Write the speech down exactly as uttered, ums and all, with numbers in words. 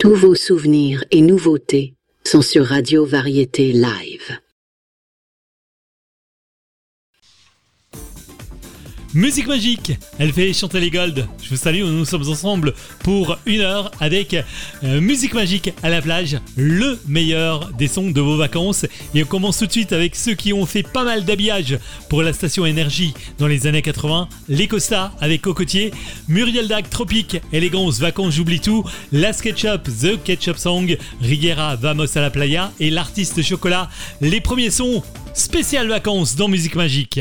Tous vos souvenirs et nouveautés sont sur Radio Variété Live. Musique magique, elle fait chanter les Gold. Je vous salue, nous sommes ensemble pour une heure avec euh, Musique magique à la plage, le meilleur des sons de vos vacances. Et on commence tout de suite avec ceux qui ont fait pas mal d'habillage pour la station Énergie dans les années quatre-vingts. Les Costa avec Cocotier, Muriel Dac, Tropique, Élégance, Vacances, J'oublie tout, Las Ketchup, The Ketchup Song, Riguera, Vamos à la Playa et l'artiste Chocolat. Les premiers sons spécial vacances dans Musique magique.